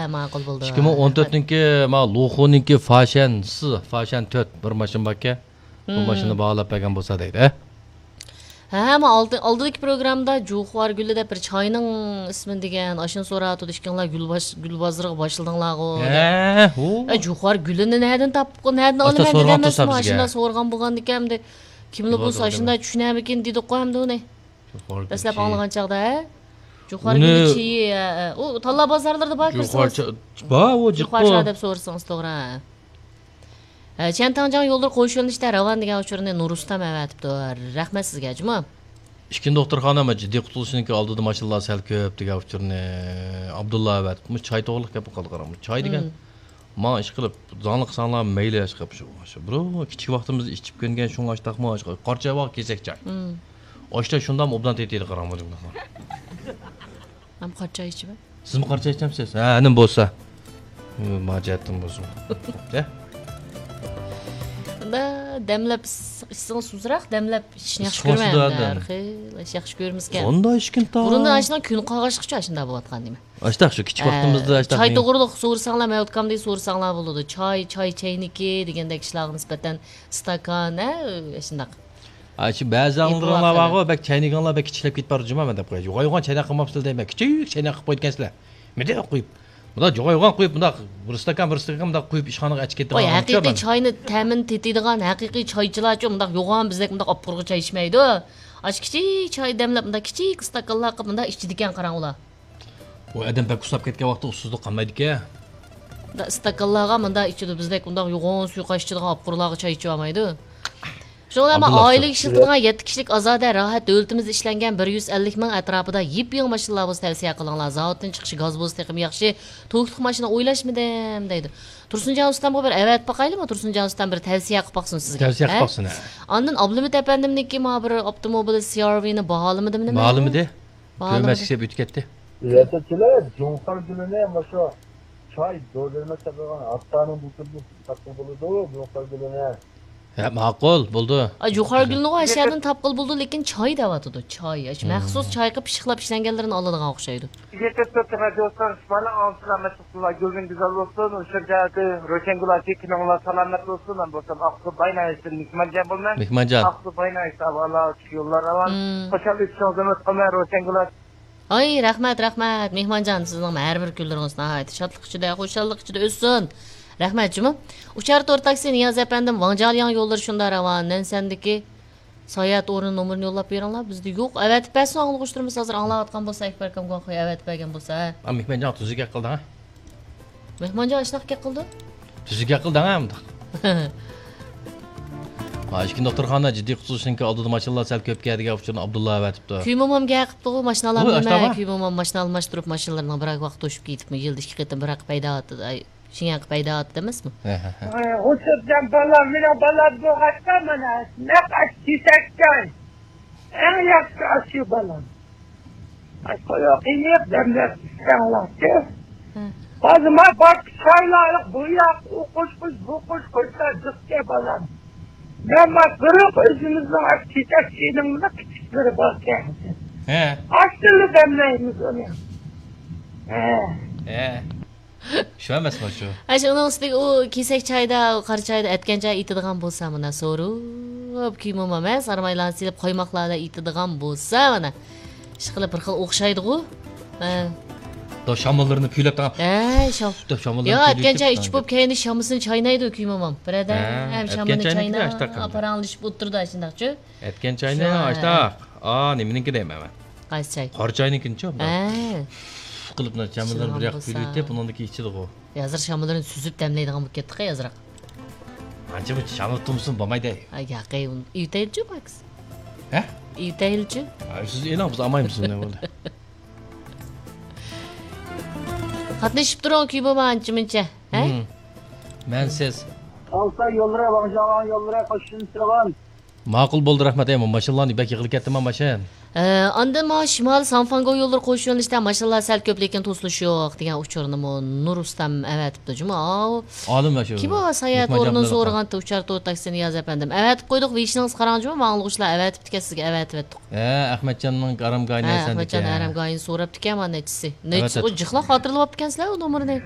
ma'qul bo'ldi. 2014-niki ma Loxo'niki Fashion 4 bir mashina bakka. Bu mashina bağlab bergan bo'lsa deydi. Ha, ama oldingi programda Juxvar guli deb bir choyning ismini degan, ashun so'rab turishganlar gulbozorga boshildinglar-ku. Juxvar gulini nereden tapib, nereden olaman deganmas, mashina so'rgan bo'lgan ekan-da. Kimlar bo'lsa shunda tushunamikin dedik-ku hamda uni. Dastlab anglagan chaqda, Juxvar guli chi, u talla bozorlarda bor ko'rsangiz. Juxvar deb so'rasangiz to'g'ri. Çentancan yoldur qo'shilishda ravan degan uchurni Nurustam avatibdi. Rahmat sizga, juma. İkinci doktorxonama ciddi qutuluşunki aldıdı maşallah sel köp degan uchurni Abdullah avatibdi. Çay to'g'liq gap qoldi qaram. Çay degan ma ish qilib, zonliq sanlar mayli ish qilib shu. Bro, kichik vaqtimizda ichib ko'ngan shunga ashtaqmi, qarcha vaqt kesak choy. Oshda shundan obdan tetiydi qaram bo'ldi. Men qarcha ichib. Siz mi qarcha ichamsiz? Ha, nim bo'lsa. Majatim bo'lsin. Da demlab içsin suzraq, demlab ishni yaxshi ko'rmayman. Yaxshi ko'rmizkan. Onda ishkin ta. Burunda ashdan kun qog'ashqicha shunda bo'layotgan deyman. Ashtaq shu kichik vaqtimizda ashtaq. Choy to'g'riliq so'rasanglar, men o'tqanday so'rasanglar bo'ladi. Choy chayniki degandek ishlarga nisbatan stakan, shundaq. Achi ba'zi anglarlar bor, bak chayniganlar bak kichiklab ketib bor juma deb qo'yadi. Yo'g'aygan chaynaq qilmabsizlar deyman. Kichik chaynaq qilib qo'ygansizlar. Menda qo'yib. Bunda joygan qo'yib, bunda bir stakan bunda qo'yib ishxonaga ichib ketgan. Voy, haqiqiy choyni ta'min tetadigan haqiqiy choychilarchi bunda yo'g'on bizdek bunda opqurg'i choy ichmaydi. Ash kichik choy damlab bunda kichik stakanlar qilib bunda ichdigan qarang ular. Voy, adam bak uslab ketgan vaqtda usuzlik qolmaydi-ku. Bunda stakanlarga bunda ichidi bizdek bunda yo'g'on suv qayichdigan opqurlarga choy ichib olmaydi. Şoňa ama oilaga ishildigan 7 kishilik azoda rohat davlatimizda ishlangan 150 ming atrofida yip-yangi mashinalar bo'lsa tavsiya qilinglar. Zavoddan chiqishi gaz bo'lsa teqim yaxshi. To'qliq mashina o'ylashmidim deydi. Tursunjon ustamga bir avat baqaylimi? Tursunjon ustam bir tavsiya qilib baqsin sizga. Tavsiya qilib baqsin. Ondan Abdulmit apandimniki ma bir avtomobil CR-ni baholamidi nima? Baholamidi? Ko'rmaslikka o'tib ketdi. Yatachilar Juxvar gulini masho choy do'ldirmasa bo'lgan aftaning butunni taqdim bo'ladi, Juxvar gulini. Ya ma'qul bo'ldi. Juxvar gulni ashyadan tapqil bo'ldi, lekin choy davatidi. Choy, maxsus choy qilib pishiqlab ishlanganlarini oladigan o'xshaydi. Yetettirma do'stlar, mana assalomu gulning go'zal bo'lsin, o'sha joyda Ro'shangullar tekininglar salomat bo'lsin. Men bo'lsam Aqsu Baynaysin, Mehmonjon bo'lman. Mehmonjon. Aqsu Baynaysin, avvalo yo'llar avan. Xo'jalik so'zimiz qilmay Ro'shangullar. Ay, rahmat. Mehmonjon, sizning har bir kunlaringiz nihoyat shodlik ichida, xo'shallik ichida o'ssin. Rahmat cuma. Uchar to'r taksi Niyoz efendim Vanjalyan yolları şunda ravandan sendeki sayat o'rin nomerini yo'llab beringlar. Bizda yo'q. Evet pasni anglag'ishtirimiz hozir anglayotgan bo'lsa Akbarkam qo'y evet bergan bo'lsa. Mehmonjon tuziga qildi ha? Mehmonjon shunaqa qildi? Tuziga qildi ha bunda. Ishkin doktorxona jiddiy xususinki oldida mashinalar sal ko'p keladigan uchun Abdullah avatibdi. Kuymomamga qilibdi, mashinalarni nima? Kuymomam mashina almashtirib mashinalarni bir vaqt to'shib ketibmi? Yilda 2 qatim bir paydo etdi. Şinyak payda attı emasmi? O'sirdan balar, mena balar bo'g'atda mana naqas kesakkan. Eng yaxshi ashu balar. Qo'yoqing yo'q demlab sanlarchi. Hozir men bak saylarlik bu yoq, u bu qo'shda jiqqa balar. Men quruq o'zimizning kesak bilan kichiklari bor ekan. Asli demlaymiz uni. Şu emasmi shu? Ana uning ustiga u kesak choyda, qora choyda aytgan joy itidigan bo'lsa, mana so'rib kuymam emas, armaylarni silib qo'ymoqlarda itidigan bo'lsa, mana ish qilib bir xil o'xshaydi-ku. Do shamollarni kuylab taqam. Shom. Do shamollarni. Yo, aytgan joy ichib bo'lib keyin shamusini chaynaydi kuymam. Birada ham shamini chaynab, aparanlashib o'tirdi shundaqchi. Aytgan choyni ashtaq. Nimeniki deyman men. Qaysi choy? Qora choynikinchi. Qiliblar shamollar bir yoq kuylib, buningdagi ichidi go. Hozir shamollarni suzib damlaydigan bo'lib ketdi-ku hozir. Ancha bu shamol tumsin bo'lmaydi. Yo'q, uytaychi Max. Ha? Uytaychi. Siz e'lon biz olmaymisiz nima bo'ldi? Qatnashib turing kuymam ancha-muncha, ha? Men siz olsa yo'llara Vanjalyan yo'llara qo'shiltirgan. Ma'qul bo'ldi, rahmat. Mashinalarni bak yig'ilib ketdim mashina. Andan Shimol Sanfango yo'llar qo'shilishda mashinalar sal ko'p, lekin to'silish yo'q degan uchurni Nurustam avatibdi juma. Olim shu. Kim o sayat o'rnini so'raganda uchar to'r taksini yozib efendim. Avatib qo'ydik, vishingiz qarangchi, ma'lumotlar avatibdi ekan sizga avatib. Ahmadjonning Aramgoyini Ahmadjon Aramgoyini so'rabdi ekan mana nechisi. Nechisi jiqla xotirlab olibkansizlar u nomerini.